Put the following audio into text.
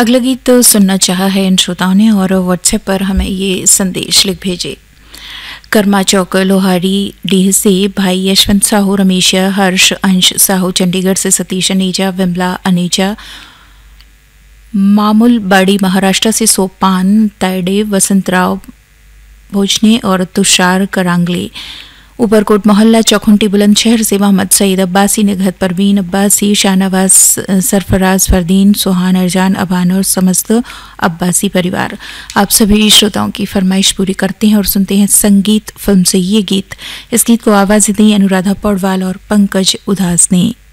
अगला गीत सुनना चाहा है इन श्रोताओं ने और व्हाट्सएप पर हमें ये संदेश लिख भेजे। कर्मा चौक लोहारी डीह से भाई यशवंत साहू, रमेश, हर्ष, अंश साहू, चंडीगढ़ से सतीश अनेजा, विमला अनेजा, मामूल बाड़ी महाराष्ट्र से सोपान तायडे, वसंतराव भोजने और तुषार करांगले, ऊपरकोट मोहल्ला चौखुंटी बुलंदशहर से मोहम्मद सईद अब्बासी, निगहत परवीन अब्बासी, शाहनवाज सरफराज फरदीन, सुहान अरजान अबान और समस्त अब्बासी परिवार। आप सभी श्रोताओं की फरमाइश पूरी करते हैं और सुनते हैं संगीत फिल्म से ये गीत। इस गीत को आवाज़ दी अनुराधा पौडवाल और पंकज उदास ने।